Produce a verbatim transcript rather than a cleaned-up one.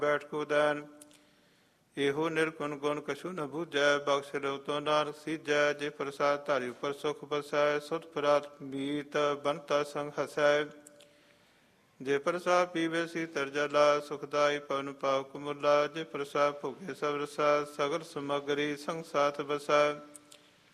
ਬੈਠ ਕੋ ਦੈਨ। ਇਹੋ ਨਿਰਗੁਣ ਗੁਣ ਕਛੂ ਨ ਬੂਝੈ, ਬਖਸ਼ ਲਉ ਤੋ ਨਾਨਕ ਸੀਜੈ। ਜੇ ਪ੍ਰਸਾਦ ਧਾਰੀ ਉਪਰ ਸੁਖ ਬਸੈ, ਸੁਧ ਪਰਾਤ ਮੀਤ ਬੰਤਾ ਸੰਗ ਹਸੈ। ਜੇ ਪ੍ਰਸਾਦ ਪੀਵੇ ਸੀਤਰ ਜਲਾ, ਸੁਖਦਾਈ ਪਵਨ ਪਾਵ ਕਮੁਲਾ। ਜੇ ਪ੍ਰਸਾਦ ਭੋਗੇ ਸਭ ਰਸਾ, ਸਗਲ ਸਮਗਰੀ ਸੰਗ ਸਾਥ ਬਸੈ।